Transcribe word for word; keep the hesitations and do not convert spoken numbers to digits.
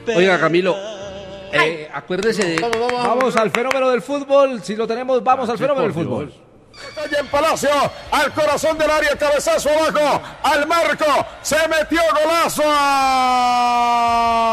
Oiga, Camilo, eh, acuérdese de... Vamos, vamos, vamos al fenómeno del fútbol. Si lo tenemos, vamos al fenómeno del fútbol. Calle en Palacio, al corazón del área, cabezazo abajo, al marco, se metió golazo.